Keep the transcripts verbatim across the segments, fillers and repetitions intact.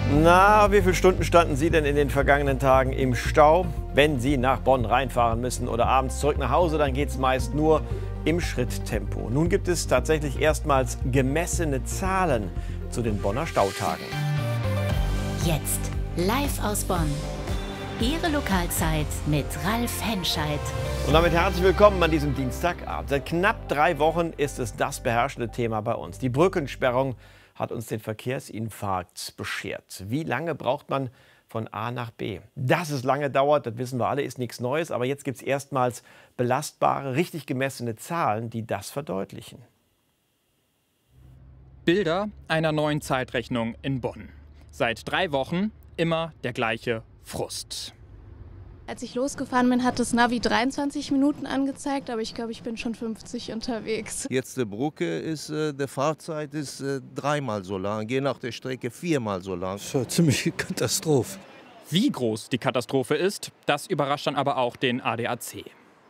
Na, wie viele Stunden standen Sie denn in den vergangenen Tagen im Stau? Wenn Sie nach Bonn reinfahren müssen oder abends zurück nach Hause, dann geht es meist nur im Schritttempo. Nun gibt es tatsächlich erstmals gemessene Zahlen zu den Bonner Stautagen. Jetzt live aus Bonn. Ihre Lokalzeit mit Ralf Henscheid. Und damit herzlich willkommen an diesem Dienstagabend. Seit knapp drei Wochen ist es das beherrschende Thema bei uns. Die Brückensperrung hat uns den Verkehrsinfarkt beschert. Wie lange braucht man von A nach B? Dass es lange dauert, das wissen wir alle, ist nichts Neues. Aber jetzt gibt es erstmals belastbare, richtig gemessene Zahlen, die das verdeutlichen. Bilder einer neuen Zeitrechnung in Bonn. Seit drei Wochen immer der gleiche Frust. Als ich losgefahren bin, hat das Navi dreiundzwanzig Minuten angezeigt, aber ich glaube, ich bin schon fünfzig unterwegs. Jetzt die Brücke ist, äh, die Fahrzeit ist äh, dreimal so lang, je nach der Strecke viermal so lang. Das war ziemlich Katastrophe. Wie groß die Katastrophe ist, das überrascht dann aber auch den A D A C.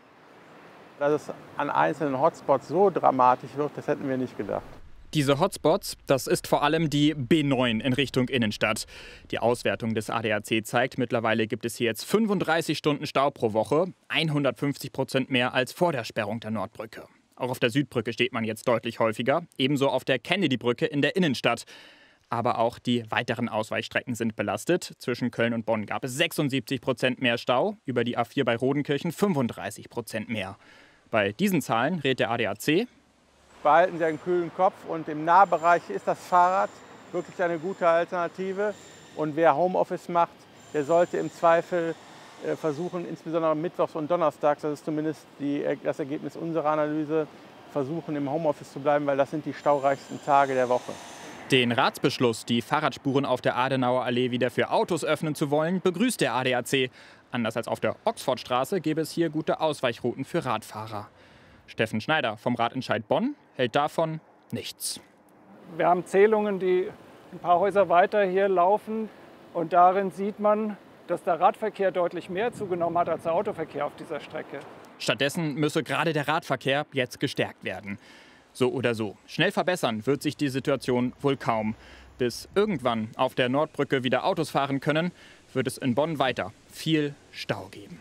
Dass es an einzelnen Hotspots so dramatisch wird, das hätten wir nicht gedacht. Diese Hotspots, das ist vor allem die B neun in Richtung Innenstadt. Die Auswertung des A D A C zeigt, mittlerweile gibt es hier jetzt fünfunddreißig Stunden Stau pro Woche, hundertfünfzig Prozent mehr als vor der Sperrung der Nordbrücke. Auch auf der Südbrücke steht man jetzt deutlich häufiger, ebenso auf der Kennedy-Brücke in der Innenstadt. Aber auch die weiteren Ausweichstrecken sind belastet. Zwischen Köln und Bonn gab es sechsundsiebzig Prozent mehr Stau, über die A vier bei Rodenkirchen fünfunddreißig Prozent mehr. Bei diesen Zahlen rät der A D A C: Behalten Sie einen kühlen Kopf, und im Nahbereich ist das Fahrrad wirklich eine gute Alternative. Und wer Homeoffice macht, der sollte im Zweifel äh, versuchen, insbesondere mittwochs und donnerstags, das ist zumindest die, das Ergebnis unserer Analyse, versuchen im Homeoffice zu bleiben, weil das sind die staureichsten Tage der Woche. Den Ratsbeschluss, die Fahrradspuren auf der Adenauer Allee wieder für Autos öffnen zu wollen, begrüßt der A D A C. Anders als auf der Oxfordstraße gäbe es hier gute Ausweichrouten für Radfahrer. Steffen Schneider vom Ratentscheid Bonn hält davon nichts. Wir haben Zählungen, die ein paar Häuser weiter hier laufen. Und darin sieht man, dass der Radverkehr deutlich mehr zugenommen hat als der Autoverkehr auf dieser Strecke. Stattdessen müsse gerade der Radverkehr jetzt gestärkt werden. So oder so. Schnell verbessern wird sich die Situation wohl kaum. Bis irgendwann auf der Nordbrücke wieder Autos fahren können, wird es in Bonn weiter viel Stau geben.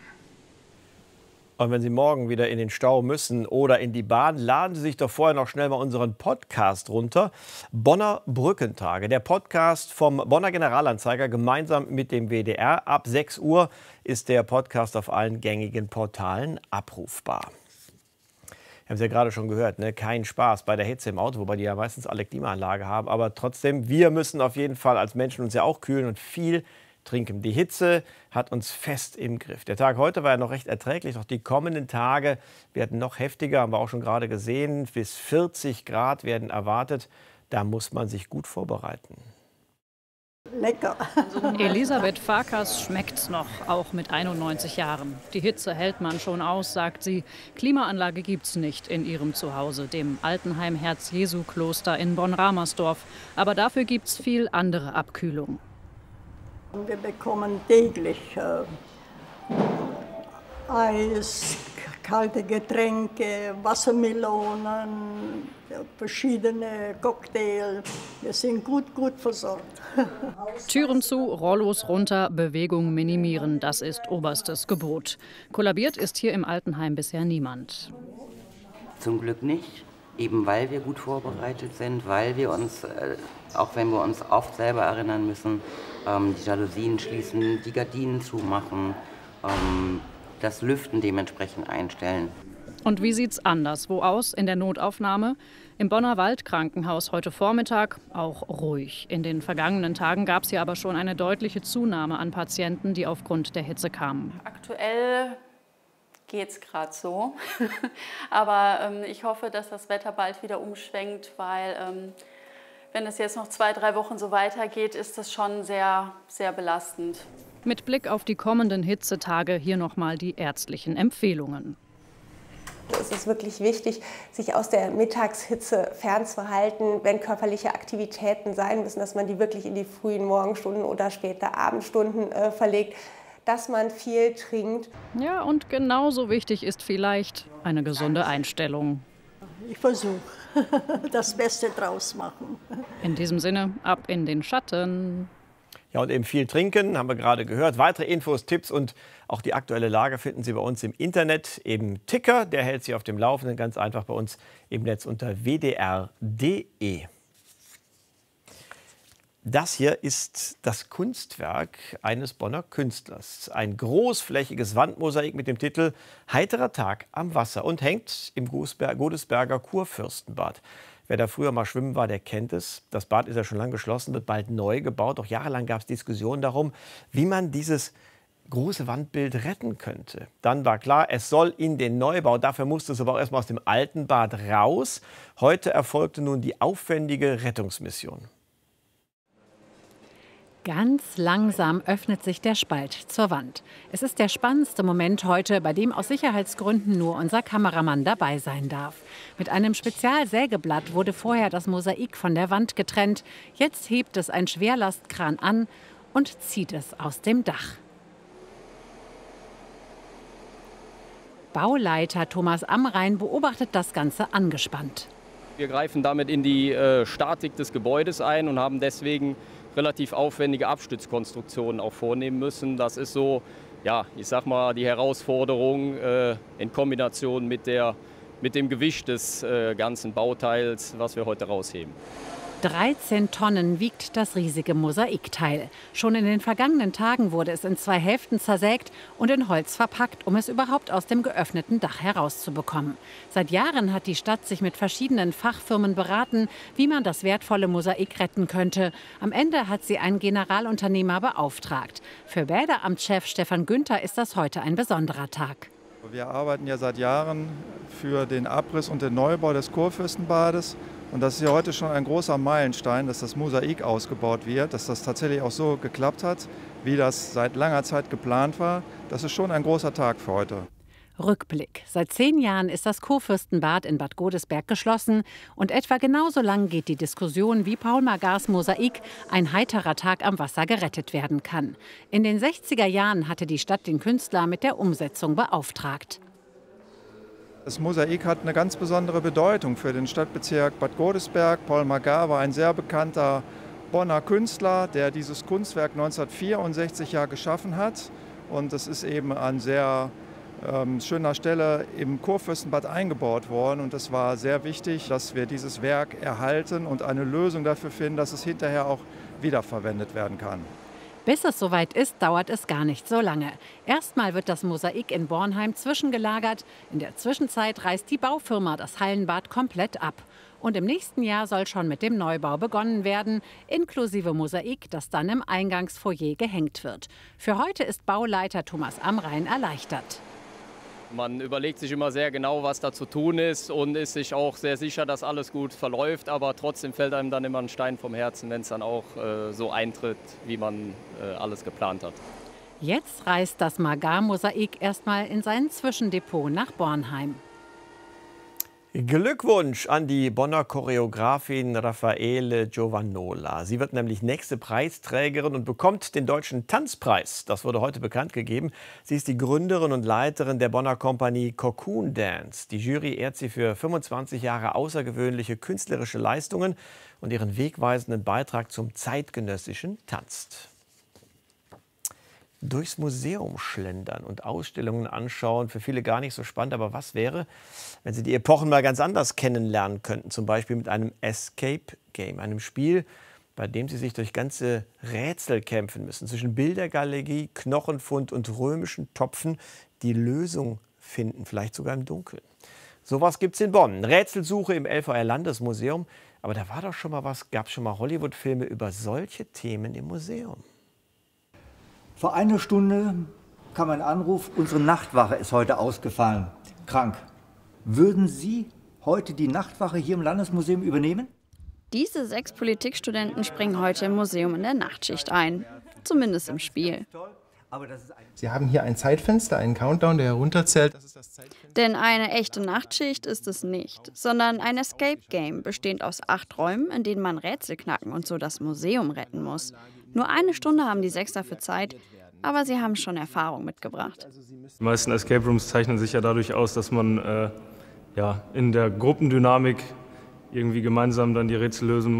Und wenn Sie morgen wieder in den Stau müssen oder in die Bahn, laden Sie sich doch vorher noch schnell mal unseren Podcast runter. Bonner Brückentage, der Podcast vom Bonner Generalanzeiger gemeinsam mit dem W D R. Ab sechs Uhr ist der Podcast auf allen gängigen Portalen abrufbar. Wir haben es ja gerade schon gehört, ne? Kein Spaß bei der Hitze im Auto, wobei die ja meistens alle Klimaanlage haben. Aber trotzdem, wir müssen auf jeden Fall als Menschen uns ja auch kühlen und viel trinken. Die Hitze hat uns fest im Griff. Der Tag heute war ja noch recht erträglich, doch die kommenden Tage werden noch heftiger, haben wir auch schon gerade gesehen. Bis vierzig Grad werden erwartet. Da muss man sich gut vorbereiten. Lecker. Elisabeth Farkas schmeckt's noch, auch mit einundneunzig Jahren. Die Hitze hält man schon aus, sagt sie. Klimaanlage gibt's nicht in ihrem Zuhause, dem Altenheim Herz-Jesu-Kloster in Bonn-Ramersdorf. Aber dafür gibt's viel andere Abkühlung. Wir bekommen täglich äh, Eis, kalte Getränke, Wassermelonen, verschiedene Cocktails. Wir sind gut, gut versorgt. Türen zu, Rollos runter, Bewegung minimieren, das ist oberstes Gebot. Kollabiert ist hier im Altenheim bisher niemand. Zum Glück nicht, eben weil wir gut vorbereitet sind, weil wir uns, äh, auch wenn wir uns oft selber erinnern müssen, ähm, die Jalousien schließen, die Gardinen zumachen, ähm, das Lüften dementsprechend einstellen. Und wie sieht's anderswo aus in der Notaufnahme? Im Bonner Waldkrankenhaus heute Vormittag auch ruhig. In den vergangenen Tagen gab es hier aber schon eine deutliche Zunahme an Patienten, die aufgrund der Hitze kamen. Aktuell geht's gerade so. Aber ähm, ich hoffe, dass das Wetter bald wieder umschwenkt, weil ähm, wenn es jetzt noch zwei, drei Wochen so weitergeht, ist das schon sehr, sehr belastend. Mit Blick auf die kommenden Hitzetage hier nochmal die ärztlichen Empfehlungen. Es ist wirklich wichtig, sich aus der Mittagshitze fernzuhalten, wenn körperliche Aktivitäten sein müssen, dass man die wirklich in die frühen Morgenstunden oder späte Abendstunden äh, verlegt, dass man viel trinkt. Ja, und genauso wichtig ist vielleicht eine gesunde Einstellung. Ich versuche, das Beste draus machen. In diesem Sinne, ab in den Schatten. Ja, und eben viel trinken, haben wir gerade gehört. Weitere Infos, Tipps und auch die aktuelle Lage finden Sie bei uns im Internet. Eben Ticker, der hält Sie auf dem Laufenden, ganz einfach bei uns im Netz unter w d r punkt d e. Das hier ist das Kunstwerk eines Bonner Künstlers. Ein großflächiges Wandmosaik mit dem Titel »Heiterer Tag am Wasser« und hängt im Godesberger Kurfürstenbad. Wer da früher mal schwimmen war, der kennt es. Das Bad ist ja schon lange geschlossen, wird bald neu gebaut. Doch jahrelang gab es Diskussionen darum, wie man dieses große Wandbild retten könnte. Dann war klar, es soll in den Neubau. Dafür musste es aber auch erstmal aus dem alten Bad raus. Heute erfolgte nun die aufwendige Rettungsmission. Ganz langsam öffnet sich der Spalt zur Wand. Es ist der spannendste Moment heute, bei dem aus Sicherheitsgründen nur unser Kameramann dabei sein darf. Mit einem Spezialsägeblatt wurde vorher das Mosaik von der Wand getrennt. Jetzt hebt es ein Schwerlastkran an und zieht es aus dem Dach. Bauleiter Thomas Amrein beobachtet das Ganze angespannt. Wir greifen damit in die äh, Statik des Gebäudes ein und haben deswegen relativ aufwendige Abstützkonstruktionen auch vornehmen müssen. Das ist so, ja, ich sag mal, die Herausforderung äh, in Kombination mit, der, mit dem Gewicht des äh, ganzen Bauteils, was wir heute rausheben. dreizehn Tonnen wiegt das riesige Mosaikteil. Schon in den vergangenen Tagen wurde es in zwei Hälften zersägt und in Holz verpackt, um es überhaupt aus dem geöffneten Dach herauszubekommen. Seit Jahren hat die Stadt sich mit verschiedenen Fachfirmen beraten, wie man das wertvolle Mosaik retten könnte. Am Ende hat sie einen Generalunternehmer beauftragt. Für Bäderamtschef Stefan Günther ist das heute ein besonderer Tag. Wir arbeiten ja seit Jahren für den Abriss und den Neubau des Kurfürstenbades. Und das ist ja heute schon ein großer Meilenstein, dass das Mosaik ausgebaut wird, dass das tatsächlich auch so geklappt hat, wie das seit langer Zeit geplant war. Das ist schon ein großer Tag für heute. Rückblick. Seit zehn Jahren ist das Kurfürstenbad in Bad Godesberg geschlossen. Und etwa genauso lang geht die Diskussion, wie Paul Magars Mosaik Ein heiterer Tag am Wasser gerettet werden kann. In den sechziger Jahren hatte die Stadt den Künstler mit der Umsetzung beauftragt. Das Mosaik hat eine ganz besondere Bedeutung für den Stadtbezirk Bad Godesberg. Paul Magar war ein sehr bekannter Bonner Künstler, der dieses Kunstwerk neunzehnhundertvierundsechzig ja geschaffen hat. Und es ist eben an sehr ähm, schöner Stelle im Kurfürstenbad eingebaut worden. Und es war sehr wichtig, dass wir dieses Werk erhalten und eine Lösung dafür finden, dass es hinterher auch wiederverwendet werden kann. Bis es soweit ist, dauert es gar nicht so lange. Erstmal wird das Mosaik in Bornheim zwischengelagert. In der Zwischenzeit reißt die Baufirma das Hallenbad komplett ab. Und im nächsten Jahr soll schon mit dem Neubau begonnen werden, inklusive Mosaik, das dann im Eingangsfoyer gehängt wird. Für heute ist Bauleiter Thomas Amrein erleichtert. Man überlegt sich immer sehr genau, was da zu tun ist und ist sich auch sehr sicher, dass alles gut verläuft. Aber trotzdem fällt einem dann immer ein Stein vom Herzen, wenn es dann auch äh, so eintritt, wie man äh, alles geplant hat. Jetzt reist das Magar-Mosaik erstmal in sein Zwischendepot nach Bornheim. Glückwunsch an die Bonner Choreografin Raffaele Giovanola. Sie wird nämlich nächste Preisträgerin und bekommt den Deutschen Tanzpreis. Das wurde heute bekannt gegeben. Sie ist die Gründerin und Leiterin der Bonner Kompanie Cocoon Dance. Die Jury ehrt sie für fünfundzwanzig Jahre außergewöhnliche künstlerische Leistungen und ihren wegweisenden Beitrag zum zeitgenössischen Tanz. Durchs Museum schlendern und Ausstellungen anschauen, für viele gar nicht so spannend. Aber was wäre, wenn Sie die Epochen mal ganz anders kennenlernen könnten? Zum Beispiel mit einem Escape Game, einem Spiel, bei dem Sie sich durch ganze Rätsel kämpfen müssen. Zwischen Bildergalerie, Knochenfund und römischen Topfen die Lösung finden, vielleicht sogar im Dunkeln. Sowas gibt es in Bonn. Rätselsuche im L V R-Landesmuseum. Aber da war doch schon mal was, gab es schon mal Hollywood-Filme über solche Themen im Museum. Vor einer Stunde kam ein Anruf, unsere Nachtwache ist heute ausgefallen, krank. Würden Sie heute die Nachtwache hier im Landesmuseum übernehmen? Diese sechs Politikstudenten springen heute im Museum in der Nachtschicht ein, zumindest im Spiel. Sie haben hier ein Zeitfenster, einen Countdown, der herunterzählt. Das ist das Zeitfenster. Denn eine echte Nachtschicht ist es nicht, sondern ein Escape Game, bestehend aus acht Räumen, in denen man Rätsel knacken und so das Museum retten muss. Nur eine Stunde haben die sechs dafür Zeit, aber sie haben schon Erfahrung mitgebracht. Die meisten Escape Rooms zeichnen sich ja dadurch aus, dass man äh, ja, in der Gruppendynamik irgendwie gemeinsam dann die Rätsel lösen